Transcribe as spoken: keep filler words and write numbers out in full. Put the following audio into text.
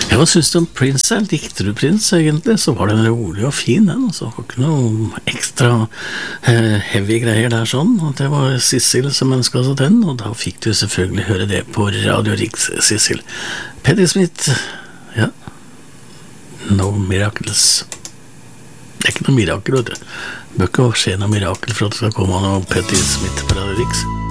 Ja, hva synes du om Prince? Likte du Prince egentlig? Så var den rolig og fin den, altså. Det var ikke noe ekstra eh, heavy greier der sånn. Og det var Sissel som ønsket oss den, og da fikk du selvfølgelig høre det på Radio Riks, Sissel. Patti Smith, ja. No Miracles. Det er ikke noe mirakel, vet du. Det bør ikke skje noe mirakel for at det skal komme noe Patti Smith på Radio Riks.